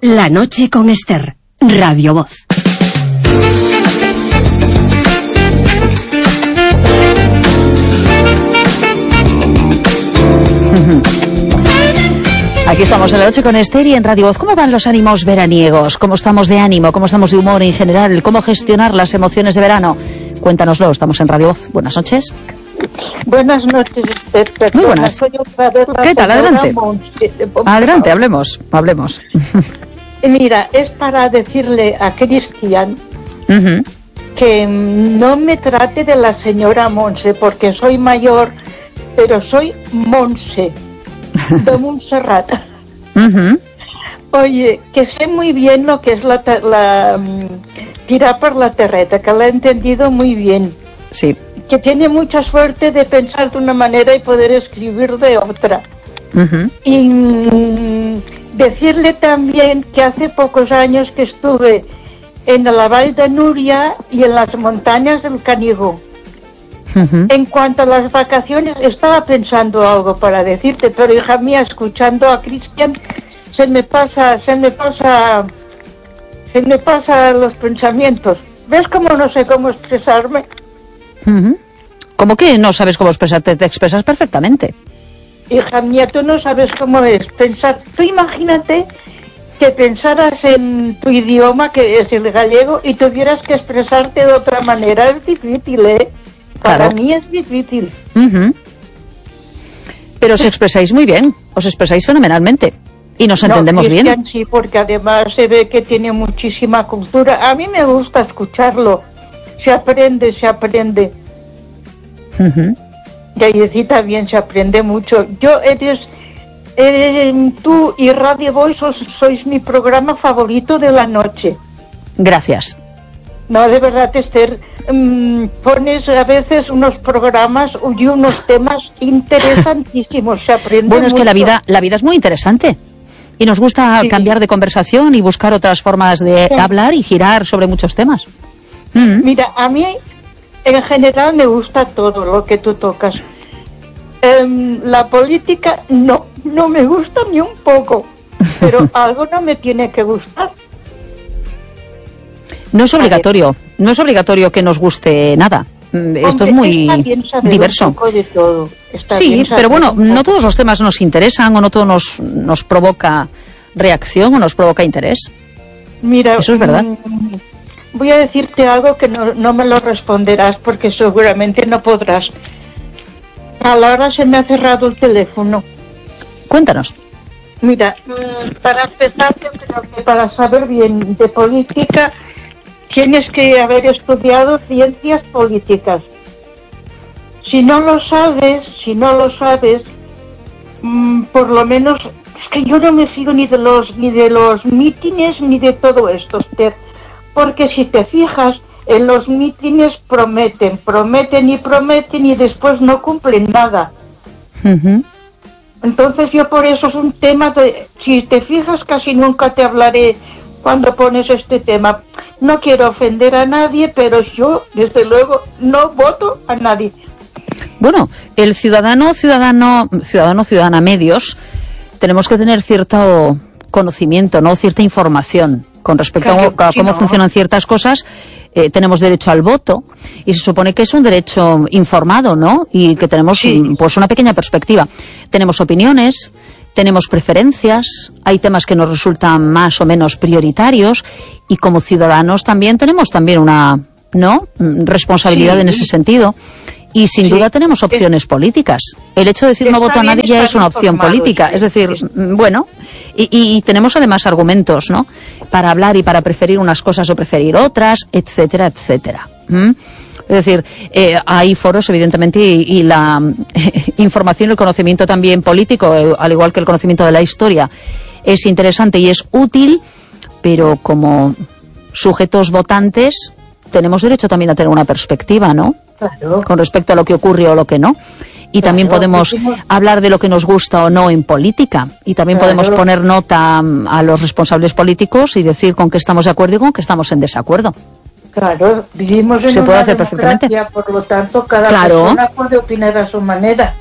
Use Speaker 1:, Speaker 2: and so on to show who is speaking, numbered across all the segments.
Speaker 1: La noche con Esther, Radio Voz.
Speaker 2: Aquí estamos en La noche con Esther y en Radio Voz. ¿Cómo van los ánimos veraniegos? ¿Cómo estamos de ánimo? ¿Cómo estamos de humor en general? ¿Cómo gestionar las emociones de verano? Cuéntanoslo, estamos en Radio Voz. Buenas noches.
Speaker 3: Buenas noches, Esther.
Speaker 2: Muy buenas. ¿Qué tal? Adelante. Adelante, hablemos.
Speaker 3: Mira, es para decirle a Cristian que no me trate de la señora Monse, porque soy mayor, pero soy Monse, de Montserrat. Oye, que sé muy bien lo que es la tirar por la terreta, que la he entendido muy bien.
Speaker 2: Sí.
Speaker 3: Que tiene mucha suerte de pensar de una manera y poder escribir de otra. Y decirle también que hace pocos años que estuve en la Vall de Núria y en las montañas del Canigó. En cuanto a las vacaciones, estaba pensando algo para decirte, pero hija mía, escuchando a Cristian, se me pasa los pensamientos. ¿Ves cómo no sé cómo expresarme?
Speaker 2: ¿Cómo que no sabes cómo expresarte? Te expresas perfectamente.
Speaker 3: Hija mía, tú no sabes cómo es pensar. Tú imagínate que pensaras en tu idioma, que es el gallego, y tuvieras que expresarte de otra manera. Es difícil, ¿eh? Para mí es difícil.
Speaker 2: Pero os expresáis muy bien, os expresáis fenomenalmente. Y nos entendemos bien.
Speaker 3: Sí, porque además se ve que tiene muchísima cultura. A mí me gusta escucharlo. Se aprende. Y ahí también se aprende mucho. Tú y Radio Voz sois mi programa favorito de la noche.
Speaker 2: Gracias.
Speaker 3: No, de verdad, Esther, pones a veces unos programas y unos temas interesantísimos, se aprende
Speaker 2: Bueno, es
Speaker 3: mucho.
Speaker 2: que la vida es muy interesante. Y nos gusta cambiar de conversación y buscar otras formas de hablar y girar sobre muchos temas.
Speaker 3: Mira, a mí en general me gusta todo lo que tú tocas. La política no me gusta ni un poco, pero algo no me tiene que gustar.
Speaker 2: No es obligatorio que nos guste nada. Esto es muy diverso.
Speaker 3: Un poco de todo.
Speaker 2: Sí, pero bueno, no todos los temas nos interesan o no todo nos provoca reacción o nos provoca interés.
Speaker 3: Mira,
Speaker 2: eso es verdad.
Speaker 3: Voy a decirte algo que no me lo responderás porque seguramente no podrás. A la hora se me ha cerrado el teléfono.
Speaker 2: Cuéntanos.
Speaker 3: Mira, para empezar, yo creo que para saber bien de política tienes que haber estudiado ciencias políticas. Si no lo sabes, por lo menos, es que yo no me fío ni de los mítines ni de todo esto, Esther. Porque si te fijas, en los mítines prometen y después no cumplen nada. Entonces yo por eso es un tema si te fijas, casi nunca te hablaré cuando pones este tema. No quiero ofender a nadie, pero yo, desde luego, no voto a nadie.
Speaker 2: Bueno, el ciudadana medios, tenemos que tener cierto conocimiento, ¿no? Cierta información con respecto a cómo funcionan ciertas cosas. Tenemos derecho al voto y se supone que es un derecho informado, ¿no? Y que tenemos pues una pequeña perspectiva. Tenemos opiniones, tenemos preferencias, hay temas que nos resultan más o menos prioritarios y como ciudadanos también tenemos una responsabilidad en ese sentido. Y sin duda tenemos opciones políticas. El hecho de decir no voto a nadie ya es una opción política. Es decir, bueno, y tenemos además argumentos, ¿no? Para hablar y para preferir unas cosas o preferir otras, etcétera, etcétera. Es decir, hay foros, evidentemente, y la información y el conocimiento también político, al igual que el conocimiento de la historia, es interesante y es útil, pero como sujetos votantes tenemos derecho también a tener una perspectiva, ¿no?
Speaker 3: Claro.
Speaker 2: Con respecto a lo que ocurre o lo que no. Y también podemos hablar de lo que nos gusta o no en política. Y también podemos poner nota a los responsables políticos y decir con qué estamos de acuerdo y con qué estamos en desacuerdo.
Speaker 3: Claro, vivimos en
Speaker 2: se puede
Speaker 3: una
Speaker 2: hacer perfectamente.
Speaker 3: Por lo tanto, cada persona puede opinar a su manera.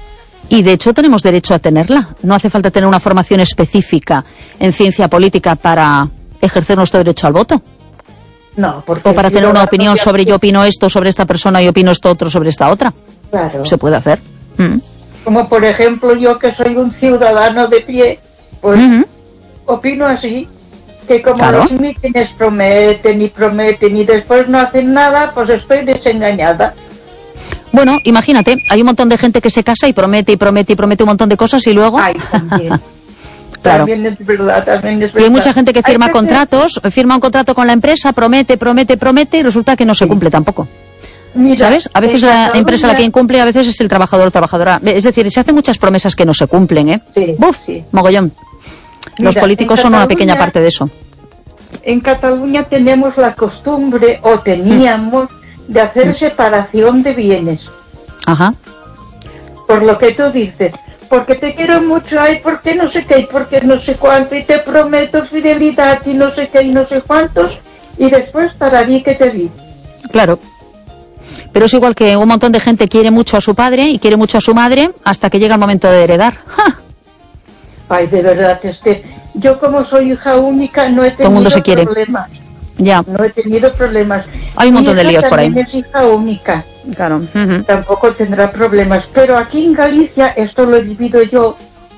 Speaker 2: Y de hecho tenemos derecho a tenerla. No hace falta tener una formación específica en ciencia política para ejercer nuestro derecho al voto.
Speaker 3: No, porque
Speaker 2: o para tener una opinión sobre yo opino esto sobre esta persona y opino esto otro sobre esta otra.
Speaker 3: Claro.
Speaker 2: Se puede hacer.
Speaker 3: Como por ejemplo yo, que soy un ciudadano de pie, pues opino así, que como los mítines prometen y después no hacen nada, pues estoy desengañada.
Speaker 2: Bueno, imagínate, hay un montón de gente que se casa y promete un montón de cosas y luego...
Speaker 3: Ay, también.
Speaker 2: Claro.
Speaker 3: También es verdad.
Speaker 2: Y hay mucha gente que firma contratos, firma un contrato con la empresa, promete y resulta que no se cumple tampoco. Mira, ¿sabes? A veces la empresa la que incumple, a veces es el trabajador o trabajadora. Es decir, se hacen muchas promesas que no se cumplen, ¿eh?
Speaker 3: Sí,
Speaker 2: ¡Buf!
Speaker 3: Sí.
Speaker 2: Mogollón. Mira, los políticos son una pequeña parte de eso.
Speaker 3: En Cataluña tenemos la costumbre, o teníamos, de hacer separación de bienes.
Speaker 2: Ajá.
Speaker 3: Por lo que tú dices, porque te quiero mucho, ay, porque no sé qué, y porque no sé cuánto, y te prometo fidelidad, y no sé qué, y no sé cuántos, y después tararí que te vi.
Speaker 2: Claro. Pero es igual que un montón de gente quiere mucho a su padre y quiere mucho a su madre hasta que llega el momento de heredar. ¡Ja!
Speaker 3: Ay, de verdad, es que yo como soy hija única no he tenido
Speaker 2: todo el mundo se quiere.
Speaker 3: Problemas.
Speaker 2: Ya.
Speaker 3: No he tenido problemas.
Speaker 2: Hay un montón de líos por ahí.
Speaker 3: Mi hija también es hija única.
Speaker 2: Claro.
Speaker 3: Tampoco tendrá problemas. Pero aquí en Galicia, esto lo he vivido yo,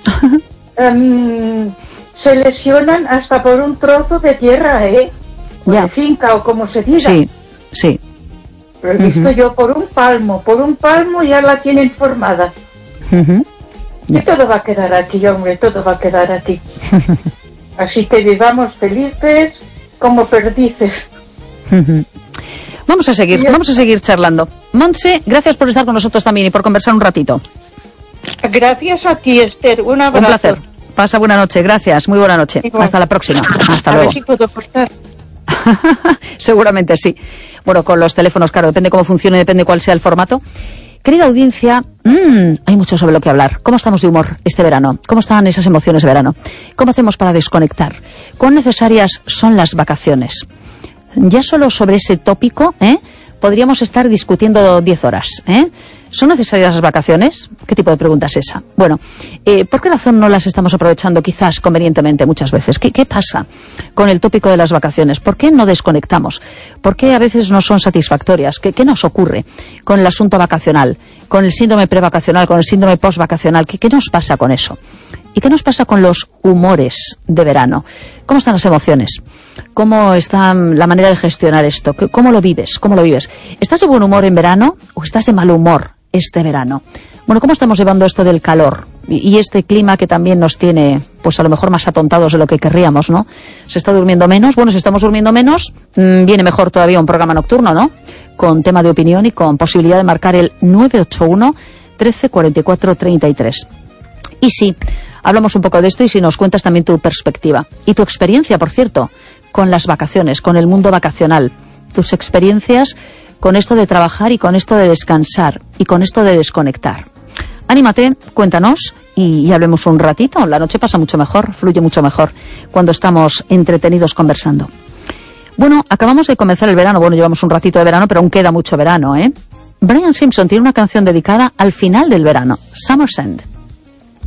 Speaker 3: se lesionan hasta por un trozo de tierra, ¿eh? O de finca, o como se diga.
Speaker 2: Sí, sí.
Speaker 3: Lo he visto yo por un palmo ya la tienen formada. Y todo va a quedar aquí, hombre, todo va a quedar aquí. Así que vivamos felices como perdices.
Speaker 2: Vamos a seguir charlando. Montse, gracias por estar con nosotros también y por conversar un ratito.
Speaker 3: Gracias a ti, Esther. Un abrazo.
Speaker 2: Un placer. Pasa buena noche. Gracias. Muy buena noche. Igual. Hasta la próxima. Hasta luego.
Speaker 3: A ver si puedo cortar.
Speaker 2: Seguramente sí. Bueno, con los teléfonos, claro, depende cómo funcione, depende cuál sea el formato. Querida audiencia, hay mucho sobre lo que hablar. ¿Cómo estamos de humor este verano? ¿Cómo están esas emociones de verano? ¿Cómo hacemos para desconectar? ¿Cuán necesarias son las vacaciones? Ya solo sobre ese tópico, podríamos estar discutiendo 10 horas, ¿Son necesarias las vacaciones? ¿Qué tipo de pregunta es esa? Bueno, ¿por qué razón no las estamos aprovechando quizás convenientemente muchas veces? ¿Qué pasa con el tópico de las vacaciones? ¿Por qué no desconectamos? ¿Por qué a veces no son satisfactorias? ¿Qué nos ocurre con el asunto vacacional? ¿Con el síndrome prevacacional? ¿Con el síndrome postvacacional? ¿Qué nos pasa con eso? ¿Y qué nos pasa con los humores de verano? ¿Cómo están las emociones? ¿Cómo está la manera de gestionar esto? ¿Cómo lo vives? ¿Cómo lo vives? ¿Estás de buen humor en verano o estás de mal humor este verano? Bueno, ¿cómo estamos llevando esto del calor? Y este clima que también nos tiene, pues a lo mejor más atontados de lo que querríamos, ¿no? ¿Se está durmiendo menos? Bueno, si estamos durmiendo menos, viene mejor todavía un programa nocturno, ¿no? Con tema de opinión y con posibilidad de marcar el 981 13 44 33. Y sí, hablamos un poco de esto y si nos cuentas también tu perspectiva y tu experiencia, por cierto, con las vacaciones, con el mundo vacacional, tus experiencias con esto de trabajar y con esto de descansar y con esto de desconectar. Anímate, cuéntanos y hablemos un ratito. La noche pasa mucho mejor, fluye mucho mejor cuando estamos entretenidos conversando. Bueno, acabamos de comenzar el verano. Bueno, llevamos un ratito de verano, pero aún queda mucho verano, ¿eh? Brian Simpson tiene una canción dedicada al final del verano, Summer's End.